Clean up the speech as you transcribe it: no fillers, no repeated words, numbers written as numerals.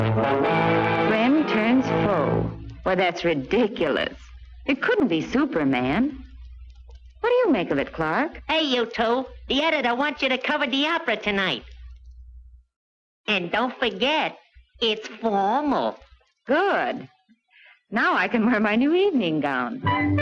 Friend turns foe. Well, that's ridiculous. It couldn't be Superman. What do you make of it, Clark? Hey, you two. The editor wants you to cover the opera tonight. And don't forget, it's formal. Good. Now I can wear my new evening gown.